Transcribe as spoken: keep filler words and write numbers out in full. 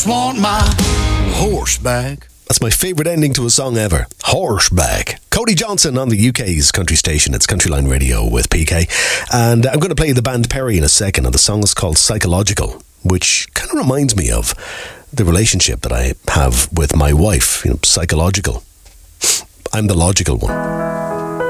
Want my horseback. That's my favourite ending to a song ever. Horseback. Cody Johnson on the U K's country station. It's Countryline Radio with P K. And I'm going to play the band Perry in a second. And the song is called Psychological, which kind of reminds me of the relationship that I have with my wife. You know, psychological. I'm the logical one.